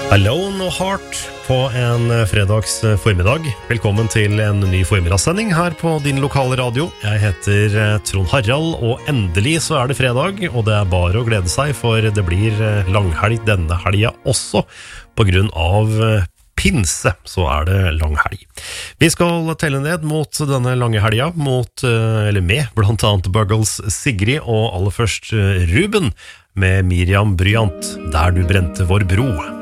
Alone og Heart på en fredags formiddag. Velkommen til en ny formidagssending her på din lokale radio. Jeg heter Trond Harald, og endelig så er det fredag, og det er bare å glede seg, for det blir langhelg denne helga også. På grunn av pinse så er det langhelg. Vi skal telle ned mot denne lange helga, med blant annet Buggles Sigrid, og aller først Ruben med Miriam Bryant, Der du brente vår bro.